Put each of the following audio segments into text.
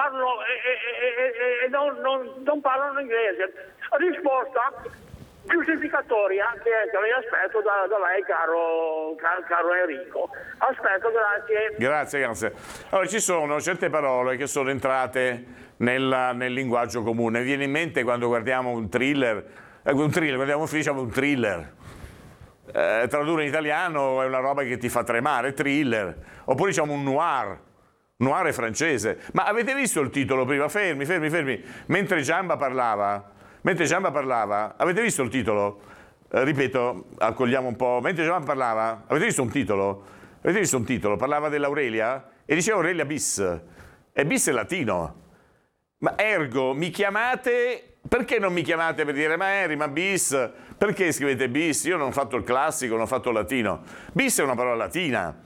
parlo e non parlano inglese. Risposta giustificatoria che mi aspetto da lei, caro Enrico. Aspetto, grazie. Grazie. Allora, ci sono certe parole che sono entrate nel linguaggio comune. Mi viene in mente quando guardiamo un thriller, guardiamo un film, diciamo un thriller. Tradurre in italiano è una roba che ti fa tremare, thriller. Oppure diciamo un noir. Noir è francese. Ma avete visto il titolo prima? Fermi. Mentre Giamba parlava, avete visto il titolo? Ripeto, accogliamo un po'. Mentre Giamba parlava, avete visto un titolo? Parlava dell'Aurelia e diceva Aurelia bis. E bis è latino. Ma ergo, mi chiamate... Perché non mi chiamate per dire ma Henry, ma bis? Perché scrivete bis? Io non ho fatto il classico, non ho fatto il latino. Bis è una parola latina.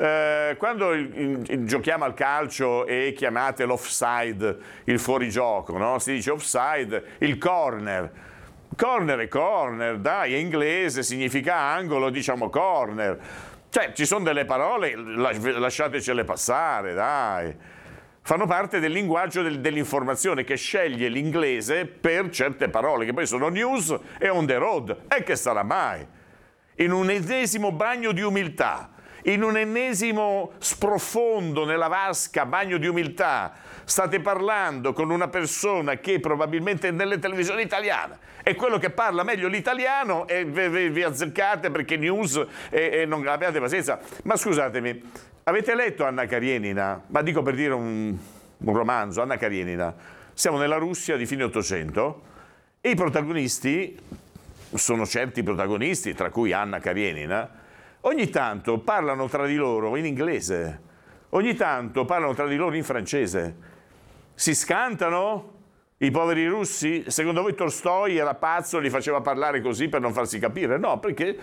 Quando giochiamo al calcio e chiamate l'offside, il fuorigioco, no? Si dice offside, il corner. Corner è corner, dai, è inglese, significa angolo, diciamo corner. Cioè, ci sono delle parole, lasciatecele passare, dai. Fanno parte del linguaggio dell'informazione che sceglie l'inglese per certe parole, che poi sono news e on the road. E che sarà mai? In un ennesimo bagno di umiltà, in un ennesimo sprofondo nella vasca bagno di umiltà, state parlando con una persona che probabilmente è nelle televisioni italiane è quello che parla meglio l'italiano e vi azzeccate perché news e non abbiate pazienza. Ma scusatemi, avete letto Anna Karenina? Ma dico per dire un romanzo, Anna Karenina. Siamo nella Russia di fine Ottocento e i protagonisti, sono certi protagonisti, tra cui Anna Karenina, ogni tanto parlano tra di loro in inglese, ogni tanto parlano tra di loro in francese. Si scantano i poveri russi? Secondo voi Tolstoi era pazzo, li faceva parlare così per non farsi capire? No, perché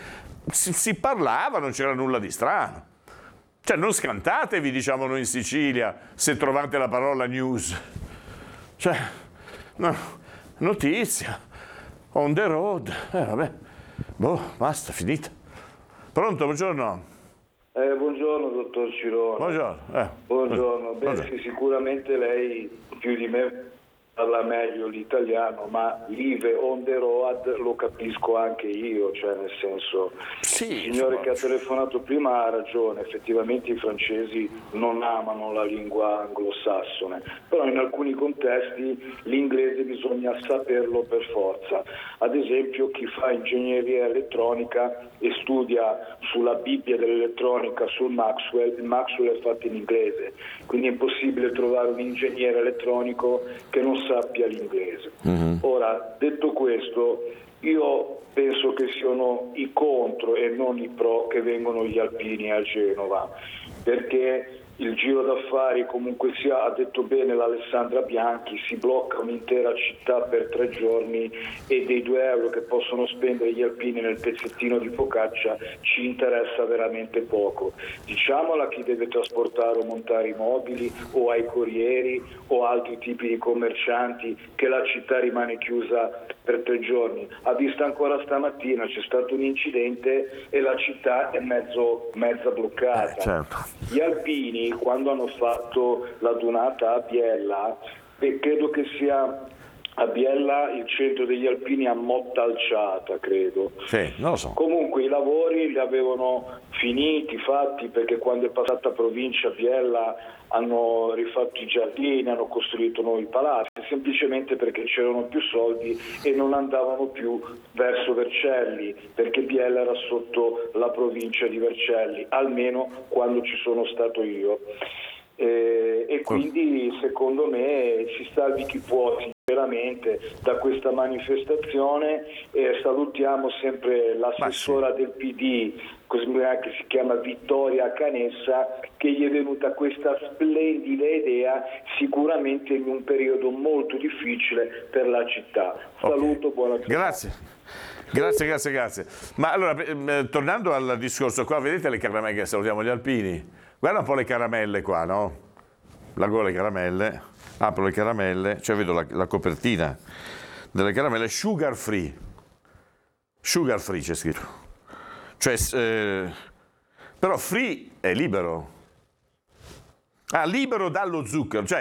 si parlava, non c'era nulla di strano. Cioè non scantatevi, diciamo noi in Sicilia, se trovate la parola news. Cioè, no, notizia, on the road, vabbè, basta, finita. Pronto, buongiorno. Buongiorno dottor Cirone. Buongiorno. Sì, sicuramente lei più di me parla meglio l'italiano, ma live on the road lo capisco anche io, cioè nel senso, sì, il signore che ha telefonato prima ha ragione, effettivamente i francesi non amano la lingua anglosassone, però in alcuni contesti l'inglese bisogna saperlo per forza. Ad esempio chi fa ingegneria elettronica e studia sulla Bibbia dell'elettronica, sul Maxwell, il Maxwell è fatto in inglese, quindi è impossibile trovare un ingegnere elettronico che non sappia l'inglese. Ora, detto questo, io penso che siano i contro e non i pro che vengono gli alpini a Genova, perché il giro d'affari comunque sia, ha detto bene l'Alessandra Bianchi, si blocca un'intera città per 3 giorni e dei 2 euro che possono spendere gli alpini nel pezzettino di focaccia ci interessa veramente poco. Diciamola a chi deve trasportare o montare i mobili o ai corrieri o altri tipi di commercianti che la città rimane chiusa per 3 giorni. Ha visto ancora stamattina, c'è stato un incidente e la città è mezza bloccata. Certo. Gli alpini quando hanno fatto la dunata a Biella, e credo che sia a Biella il centro degli alpini a Motta Alciata, credo. Sì, non lo so. Comunque i lavori li avevano fatti, perché quando è passata provincia Biella hanno rifatto i giardini, hanno costruito nuovi palazzi, semplicemente perché c'erano più soldi e non andavano più verso Vercelli, perché Biella era sotto la provincia di Vercelli, almeno quando ci sono stato io. E quindi secondo me ci salvi chi può sinceramente da questa manifestazione. Salutiamo sempre l'assessora del PD, così che si chiama Vittoria Canessa, che gli è venuta questa splendida idea sicuramente in un periodo molto difficile per la città. Saluto, buona giornata. Grazie. Ma allora, tornando al discorso qua, vedete le caramelle che salutiamo gli alpini? Guarda un po' le caramelle qua, no? Largo le caramelle, apro le caramelle, cioè vedo la copertina delle caramelle sugar free c'è scritto. Cioè, però free è libero. Libero dallo zucchero, cioè